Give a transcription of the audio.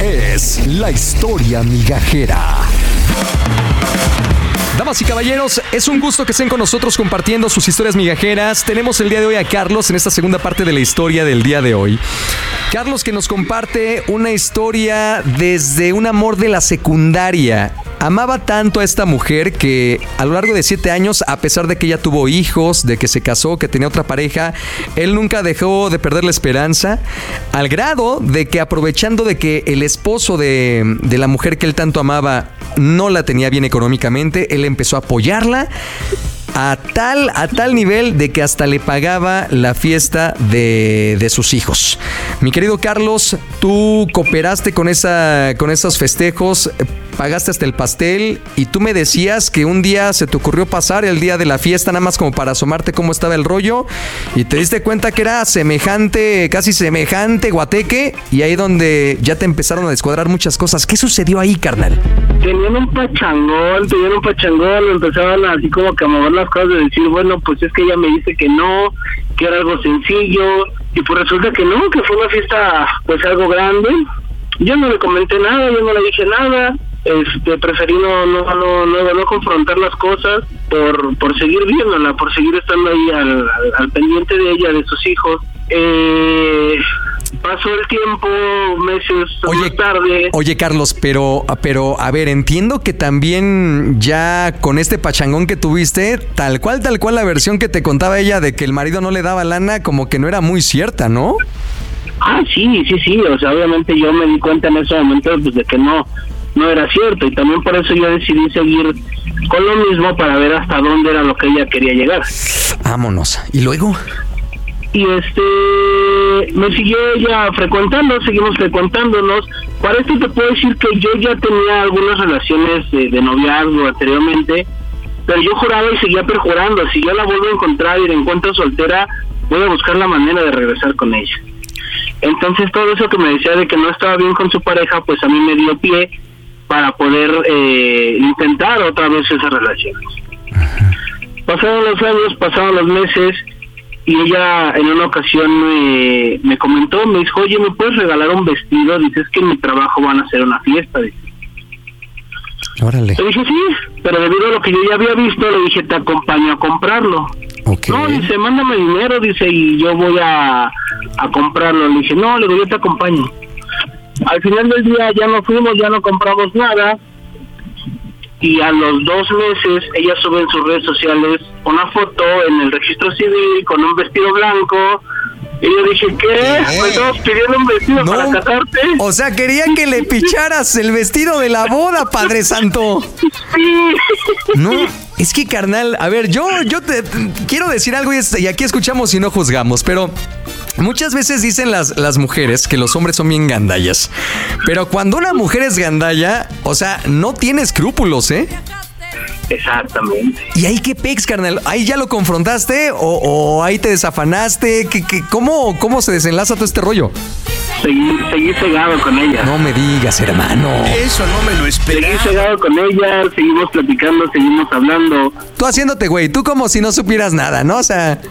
es la historia migajera. Damas y caballeros, es un gusto que estén con nosotros compartiendo sus historias migajeras. Tenemos el día de hoy a Carlos en esta segunda parte de la historia del día de hoy. Carlos, que nos comparte una historia desde un amor de la secundaria. Amaba tanto a esta mujer que a lo largo de 7 años, a pesar de que ella tuvo hijos, de que se casó, que tenía otra pareja, él nunca dejó de perder la esperanza, al grado de que, aprovechando de que el esposo de la mujer que él tanto amaba no la tenía bien económicamente, él empezó a apoyarla a tal nivel de que hasta le pagaba la fiesta de sus hijos. Mi querido Carlos, tú cooperaste con esos festejos, pagaste hasta el pastel, y tú me decías que un día se te ocurrió pasar el día de la fiesta nada más como para asomarte cómo estaba el rollo, y te diste cuenta que era casi semejante guateque, y ahí donde ya te empezaron a descuadrar muchas cosas. ¿Qué sucedió ahí, carnal? Tenían un pachangón, empezaban así como que a mover las cosas, de decir, bueno, pues es que ella me dice que no, que era algo sencillo, y pues resulta que no, que fue una fiesta pues algo grande. Yo no le comenté nada, yo no le dije nada, preferí no confrontar las cosas por seguir viéndola, por seguir estando ahí al pendiente de ella, de sus hijos. Pasó el tiempo, meses más tarde. Oye, Carlos, pero a ver, entiendo que también ya con este pachangón que tuviste, tal cual la versión que te contaba ella de que el marido no le daba lana, como que no era muy cierta, ¿no? Ah, sí, o sea, obviamente yo me di cuenta en ese momento pues, de que no era cierto, y también por eso yo decidí seguir con lo mismo para ver hasta dónde era lo que ella quería llegar. Vámonos. ¿Y luego? Y me siguió ella seguimos frecuentándonos. Para esto te puedo decir que yo ya tenía algunas relaciones de noviazgo anteriormente, pero yo juraba y seguía perjurando, si yo la vuelvo a encontrar y la encuentro soltera, voy a buscar la manera de regresar con ella. Entonces todo eso que me decía de que no estaba bien con su pareja, pues a mí me dio pie para poder intentar otra vez esa relación. Pasaron los años, pasaron los meses, y ella en una ocasión me comentó, me dijo, oye, ¿me puedes regalar un vestido? Dice, es que en mi trabajo van a hacer una fiesta. Dice. Órale. Le dije, sí, pero debido a lo que yo ya había visto, le dije, te acompaño a comprarlo. Okay. No, dice, mándame dinero, dice, y yo voy a comprarlo. Le dije, no, le digo, yo te acompaño. Al final del día ya no fuimos, ya no compramos nada, y a los 2 meses ella sube en sus redes sociales una foto en el registro civil con un vestido blanco, y yo dije, ¿qué? ¿Me estabas pidiendo un vestido para casarte? O sea, querían que le picharas el vestido de la boda, Padre Santo. Sí. No, es que, carnal, a ver, yo te quiero decir algo, y aquí escuchamos y no juzgamos, pero muchas veces dicen las mujeres que los hombres son bien gandallas. Pero cuando una mujer es gandalla, o sea, no tiene escrúpulos, ¿eh? Exactamente. ¿Y ahí qué pex, carnal? ¿Ahí ya lo confrontaste o ahí te desafanaste? ¿Cómo se desenlaza todo este rollo? Seguí cegado con ella. No me digas, hermano. Eso no me lo esperaba. Seguí cegado con ella, seguimos platicando, seguimos hablando. Tú haciéndote, güey, tú como si no supieras nada, ¿no? O sea...